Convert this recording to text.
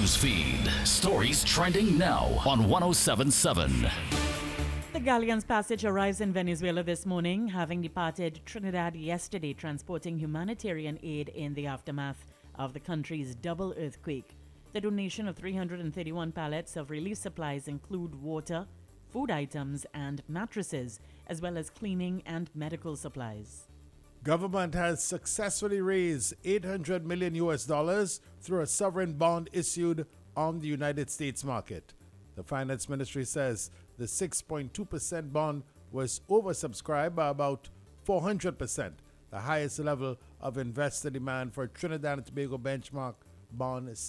news feed. Stories trending now on 1077. The Galleon's Passage arrives in Venezuela this morning, having departed Trinidad yesterday, transporting humanitarian aid in the aftermath of the country's double earthquake. The donation of 331 pallets of relief supplies include water, food items, and mattresses, as well as cleaning and medical supplies. Government has successfully raised $800 million through a sovereign bond issued on the United States market. The Finance Ministry says the 6.2% bond was oversubscribed by about 400%, the highest level of investor demand for Trinidad and Tobago benchmark bond